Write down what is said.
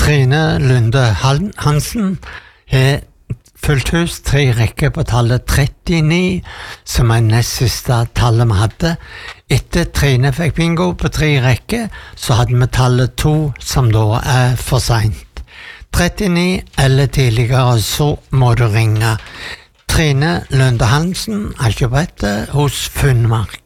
Trine Lunde Hansen har fulgt hus 3 rekker på tallet 39, som nest siste tallet vi hadde. Etter Trine fikk bingo på 3 rekker, så hadde vi tallet 2, som da for sent. 39 eller tidligere, så må du ringe. Trine Lunde Hansen, Askjebrettet hos Funnmark.